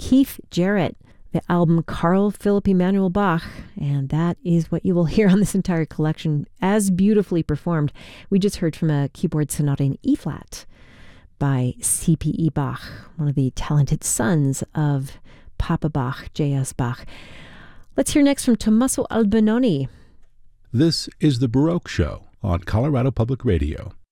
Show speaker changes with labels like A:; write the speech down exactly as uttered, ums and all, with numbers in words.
A: Keith Jarrett, the album Carl Philipp Emanuel Bach, and that is what you will hear on this entire collection as beautifully performed. We just heard from a keyboard sonata in E-flat by C P E Bach, one of the talented sons of Papa Bach, J S Bach. Let's hear next from Tommaso Albinoni.
B: This is The Baroque Show on Colorado Public Radio.